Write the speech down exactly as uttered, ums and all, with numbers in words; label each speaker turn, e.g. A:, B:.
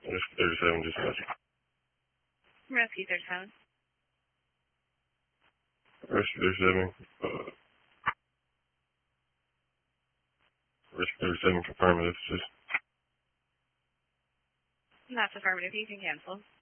A: Rescue thirty-seven, dispatch.
B: Rescue thirty-seven.
A: Rescue thirty-seven, uh, Rescue thirty-seven, confirm this. Just
B: That's affirmative. You can cancel.